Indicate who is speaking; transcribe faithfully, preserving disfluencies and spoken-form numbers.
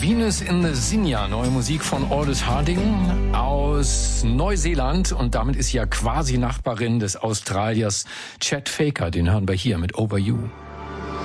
Speaker 1: Venus in the Zinja, neue Musik von Aldous Harding aus Neuseeland und damit ist sie ja quasi Nachbarin des Australiers Chet Faker, den hören wir hier mit Over You.